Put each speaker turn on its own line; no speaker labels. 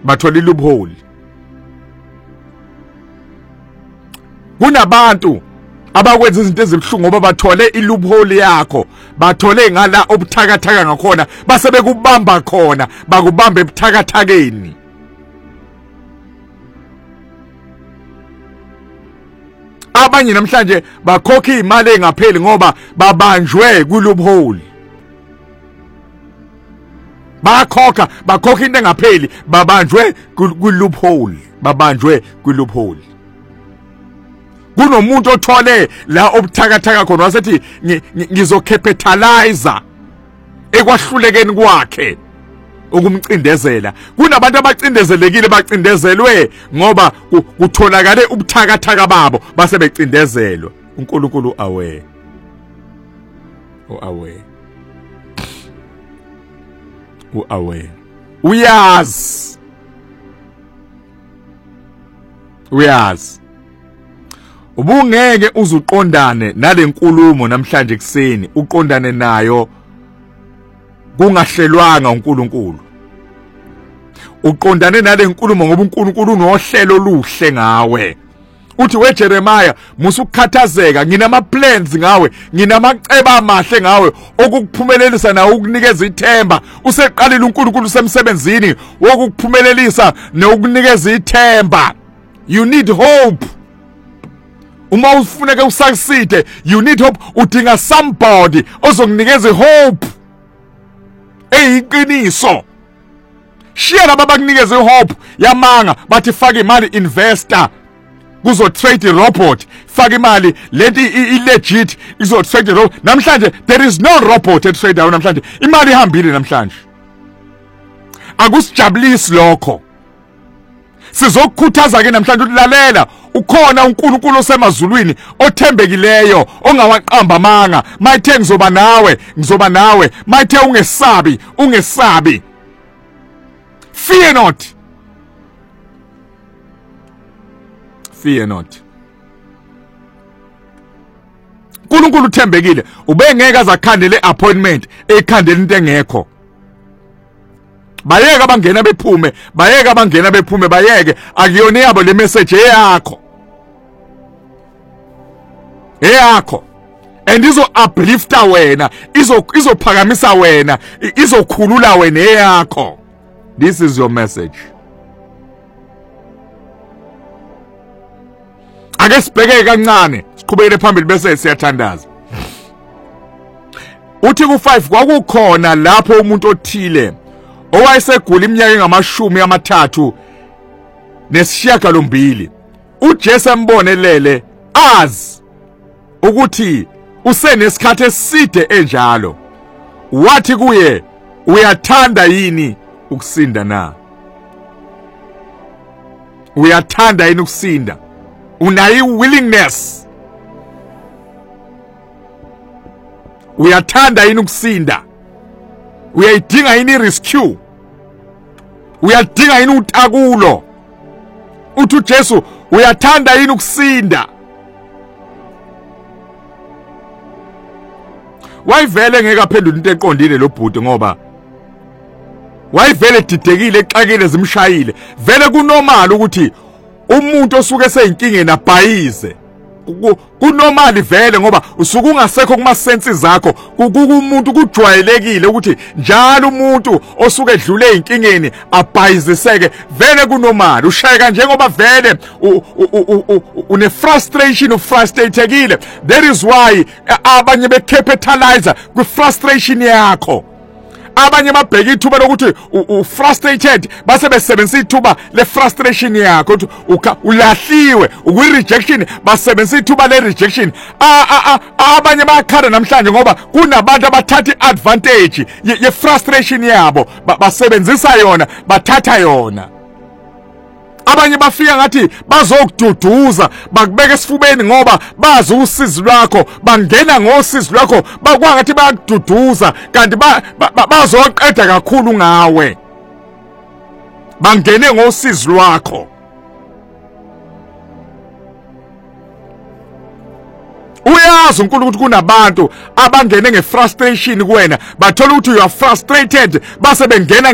bathola i-loophole. Kunabantu abakwenza izinto ezibhlungu ngoba bathole i-loophole yakho, bathole ngala obuthakathaka ngakhona, base bekubamba khona, bakubamba ebuthakathakeni. Abanye namhlanje bakhokha imali engapheli ngoba babanjwe ku-loophole. Bakhokha into engapheli, babanjwe ku-loophole, babanjwe ku-loophole. Kunomuntu othole la obuthakathaka khona wasethi ngizocapitalize ekwahlulekeni kwakhe ukumcindezela. Kunabantu abacindezelekile bacindezelwe ngoba kutholakale ubuthakathaka babo base becindezelwa. uNkulunkulu aware. Aware. Uyazi. Ubungeke uzuqondane nalenkulumo namhlanje kuseni, uqondane nayo kungahlelwanga uNkulunkulu. Uqondane nalenkulumo ngoba uNkulunkulu unohlelo oluhle ngawe. Uthi weJeremiah, musukhathazeka, nginama plans ngawe, nginamacebo amahle ngawe okukuphumelelisa na ukunikeza ithemba. Useqalile uNkulunkulu semsebenzini wokukuphumelelisa nokunikeza ithemba. You need hope. Uma ufuneke usucceed, you need hope. Udinga somebody ozokunikeza hope eyiqiniso. Share laba bakunikeza hope yamanga bathi faka imali investor kuzo trade robot, faka imali leti legit izo trade robot. Namhlanje there is no robot at trade namhlanje. Imali ihambile namhlanje. Akusijabulisi lokho. Sizokukhuthaza ke namhlanje ukulalela ukhona uNkulunkulu osemazulwini othembekileyo ongawaqamba amanga. Mayithe ngizoba nawe, mayithe ungesabi. Fear not. uNkulunkulu uthembekile, ubengeke azakhandele appointment ekhandela into engekho. Bayeke abangena bephume, bayeke akuyona yabo le message eyakho. And izo uplifta wena, izophakamisa wena, izokhulula wena eyakho. This is your message. Ake sibheke kancane, siqhubekele phambili bese siyathandaza. Uthi ku5 kwakukhona lapho umuntu othile owayesegula iminyaka engamashumi amathathu nesishiyagalombili. uJesu embonelele azi ukuthi usenesikhathi eside enjalo. Wathi kuye, uyathanda yini ukusinda na? Uyathanda yini ukusinda? Unayo willingness? Uyathanda yini ukusinda? Uyayidinga yini rescue? Uyadinga yini utakulo? Uthi uJesu, uyathanda yini ukusinda? Wayivele ngeke aphendule into eqondile lo bhuti ngoba wayivele didekile exakile zimshayile. Vele kunormal ukuthi umuntu osuke eseyinkingeni abhayize. Kunormal vele ngoba usuke ungasekho kuma senses zakho. Kumuntu kujwayelekile ukuthi njalo umuntu osuke edlule inkingeni abhayiziseke. Vele kunormal ushayeka njengoba vele une frustration ufrustratekile. That is why abanye becapitalize ku frustration yakho. Abanye babheka ithuba lokuthi ufrustrated base besebenzisa ithuba le frustration yakho ukuthi ulahliwe ukwi-rejection basebenzisa ithuba le rejection. Abanye bayakhala namhlanje ngoba kunabantu abathatha i-advantage ye frustration yabo basebenzisa yona, bathatha yona. Abanye bafika ngathi bazokududuza bakubeka esifubeni ngoba bazi usizi lwakho, bangena ngosizi lwakho bakwangathi bayakududuza kanti bazoqeda kakhulu ngawe. Bangene ngosizi lwakho. Uyazi uNkulunkulu ukuthi kunabantu abangene ngefrustration kuwena, bathola ukuthi you are frustrated base bengena